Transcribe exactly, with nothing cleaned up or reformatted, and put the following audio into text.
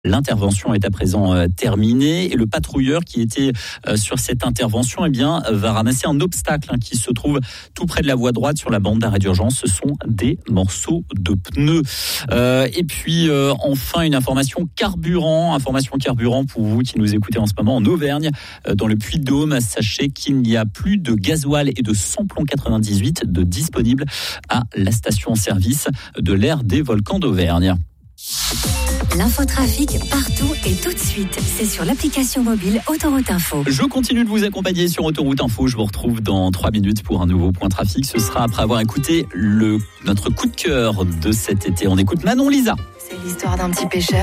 L'intervention est à présent euh, terminée et le patrouilleur qui était euh, sur cette intervention eh bien, va ramasser un obstacle hein, qui se trouve tout près de la voie droite sur la bande d'arrêt d'urgence. Ce sont des morceaux de pneus. Euh, et puis euh, enfin une information carburant, information carburant pour vous qui nous écoutez en ce moment en Auvergne, euh, dans le Puy-de-Dôme. Sachez qu'il n'y a plus de gasoil et de samplon quatre-vingt-dix-huit de disponibles à la station-service de l'aire des volcans d'Auvergne. L'infotrafic partout et tout de suite. C'est sur l'application mobile Autoroute Info. Je continue de vous accompagner sur Autoroute Info. Je vous retrouve dans trois minutes pour un nouveau point trafic. Ce sera après avoir écouté le, notre coup de cœur de cet été. On écoute Manon Lisa. C'est l'histoire d'un petit pêcheur